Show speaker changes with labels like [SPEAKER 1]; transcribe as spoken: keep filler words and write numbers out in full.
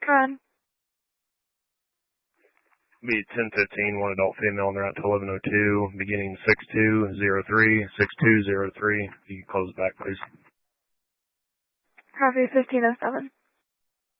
[SPEAKER 1] Run.
[SPEAKER 2] Be ten fifteen, one adult female on the route to eleven oh two, beginning six two zero three, six two zero three. You can close it back, please.
[SPEAKER 1] Copy fifteen oh seven.